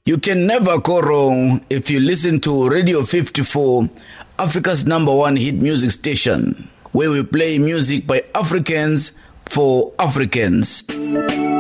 You can never go wrong if you listen to Radio 54, Africa's #1 hit music station, where we play music by Africans for Africans.